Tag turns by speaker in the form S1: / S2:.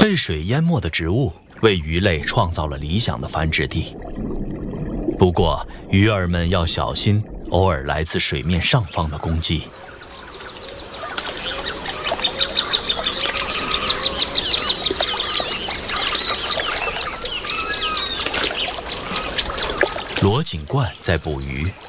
S1: 被水淹没的植物为鱼类创造了理想的繁殖地。不过，鱼儿们要小心偶尔来自水面上方的攻击。罗锦冠在捕鱼，